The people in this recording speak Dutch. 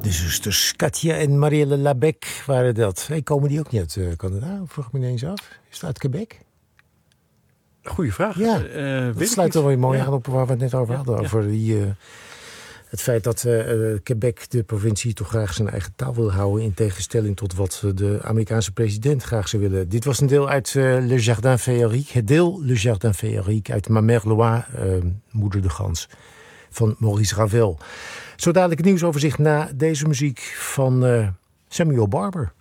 De zusters Katia en Marielle Labec waren dat. Hey, komen die ook niet uit Canada? Vroeg ik me ineens af. Is het uit Quebec? Goeie vraag. Ja, dat sluit er wel mooi aan op waar we het net over hadden. Ja. Over het feit dat Quebec, de provincie, toch graag zijn eigen taal wil houden, in tegenstelling tot wat de Amerikaanse president graag zou willen. Dit was een deel uit Le Jardin Féerique. Het deel Le Jardin Féerique uit Ma Mère Loire, Moeder de Gans, van Maurice Ravel. Zo dadelijk het nieuwsoverzicht na deze muziek van Samuel Barber.